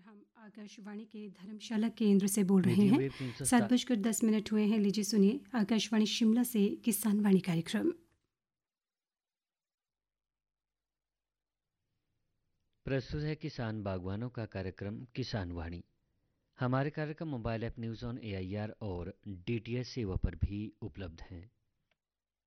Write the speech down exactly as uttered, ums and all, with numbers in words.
हम आकाशवाणी के धर्मशाला केंद्र से बोल रहे मीडियम हैं। वेव तीन सौ सात बजकर दस मिनट हुए हैं। लीजिए सुनिए आकाशवाणी शिमला से किसान वाणी कार्यक्रम। प्रस्तुत है किसान बागवानों का कार्यक्रम किसान वाणी। हमारे कार्यक्रम mobile app news on A I R और डी टी एच सेवा पर भी उपलब्ध हैं।